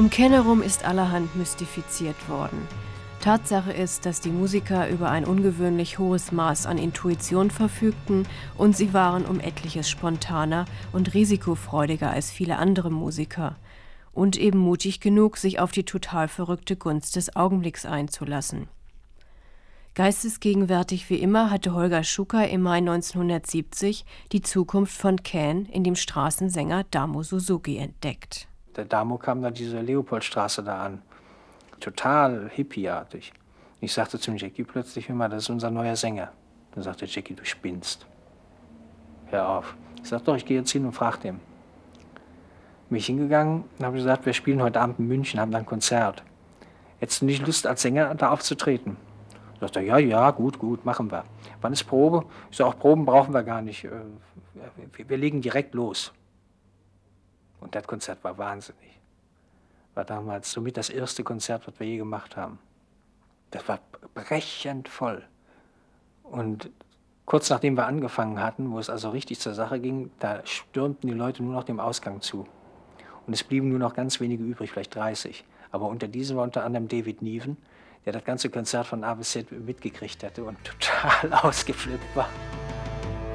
Um Ken herum ist allerhand mystifiziert worden. Tatsache ist, dass die Musiker über ein ungewöhnlich hohes Maß an Intuition verfügten und sie waren um etliches spontaner und risikofreudiger als viele andere Musiker und eben mutig genug, sich auf die total verrückte Gunst des Augenblicks einzulassen. Geistesgegenwärtig wie immer hatte Holger Schucker im Mai 1970 die Zukunft von Ken in dem Straßensänger Damo Suzuki entdeckt. Der Damo kam da diese Leopoldstraße da an. Total hippieartig. Ich sagte zum Jackie plötzlich immer, das ist unser neuer Sänger. Dann sagte Jackie, du spinnst. Hör auf. Ich sagte, doch, ich gehe jetzt hin und frage den. Bin ich hingegangen und habe gesagt, wir spielen heute Abend in München, haben dann ein Konzert. Hättest du nicht Lust, als Sänger da aufzutreten? Sagt er, ja, gut, machen wir. Wann ist Probe? Ich sage, auch Proben brauchen wir gar nicht. Wir legen direkt los. Und das Konzert war wahnsinnig. War damals somit das erste Konzert, was wir je gemacht haben. Das war brechend voll. Und kurz nachdem wir angefangen hatten, wo es also richtig zur Sache ging, da stürmten die Leute nur noch dem Ausgang zu. Und es blieben nur noch ganz wenige übrig, vielleicht 30. Aber unter diesen war unter anderem David Niven, der das ganze Konzert von A bis Z mitgekriegt hatte und total ausgeflippt war.